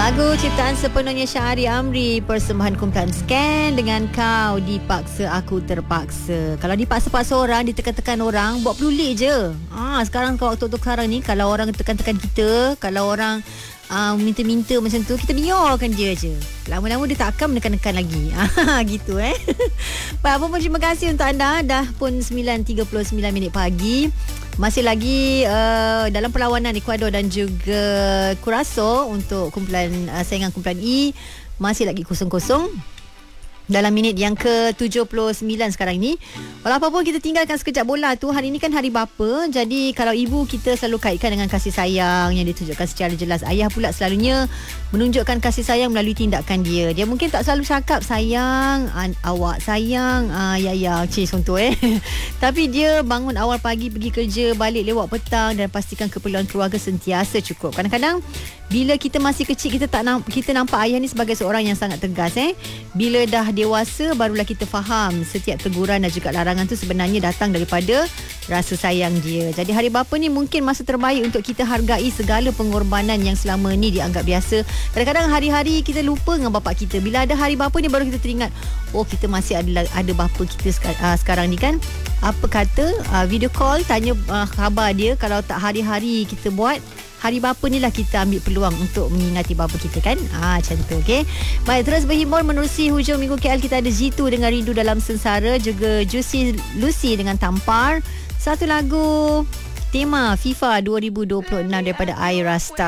Lagu ciptaan sepenuhnya Syahari Amri, persembahan kumpulan Scan dengan Kau Dipaksa Aku Terpaksa. Kalau dipaksa-paksa orang, ditekan-tekan orang, buat pelulik je. Sekarang waktu sekarang ni, kalau orang tekan-tekan kita, kalau orang minta-minta macam tu, kita biarkan dia je. Lama-lama dia tak akan menekan-nekan lagi. Gitu Apa pun terima kasih untuk anda. Dah pun 9.39 pagi. Masih lagi dalam perlawanan Ecuador dan juga Curaçao untuk kumpulan saingan kumpulan E. Masih lagi 0-0 dalam minit yang ke-79 sekarang ni. Walau apa pun, kita tinggalkan sekejap bola tu. Hari ni kan hari bapa. Jadi kalau ibu kita selalu kaitkan dengan kasih sayang yang ditunjukkan secara jelas. Ayah pula selalunya menunjukkan kasih sayang melalui tindakan dia. Dia mungkin tak selalu cakap sayang, awak sayang, Yaya, contoh Tapi dia bangun awal pagi pergi kerja, balik lewat petang dan pastikan keperluan keluarga sentiasa cukup. Kadang-kadang bila kita masih kecil, kita nampak ayah ni sebagai seorang yang sangat tegas. Bila dah dewasa, barulah kita faham setiap teguran dan juga larangan tu sebenarnya datang daripada rasa sayang dia. Jadi hari bapa ni mungkin masa terbaik untuk kita hargai segala pengorbanan yang selama ni dianggap biasa. Kadang-kadang hari-hari kita lupa dengan bapa kita. Bila ada hari bapa ni baru kita teringat, oh kita masih ada bapa kita sekarang ni kan. Apa kata video call, tanya khabar dia. Kalau tak hari-hari kita buat, hari bapa ni lah kita ambil peluang untuk mengingati bapa kita kan. Macam tu, okey. Baik, terus berhimbau menerusi hujung minggu KL. Kita ada Jitu dengan Rindu Dalam Sengsara, juga Juicy Lucy dengan Tampar. Satu lagu tema FIFA 2026 daripada Aira Star.